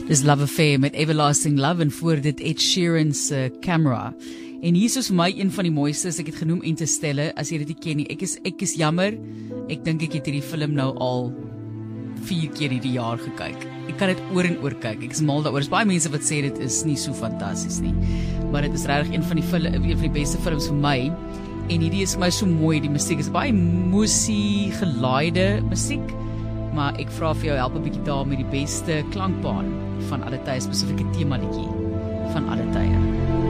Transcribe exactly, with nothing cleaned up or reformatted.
Dis Love Affair met Everlasting Love en voor dit Ed Sheeran's uh, Camera. En hier is vir my een van die mooistes, ek het genoem Interstellar, as jy dit nie ken nie. Ek is, ek is jammer, ek dink ek het hierdie film nou al vier keer hierdie jaar gekyk. Ek kan dit oor en oor kyk, ek is mal daaroor. Er is baie mense wat sê dit is nie so fantasties nie, maar dit is regtig een van die, fil- een van die beste films vir my. En hierdie is vir my so mooi, die musiek is baie moesie, gelaaide musiek, maar ek vra vir jou help 'n bietjie daar met die beste klankbaan van alle tye, spesifieke tema liedjie van alle tye.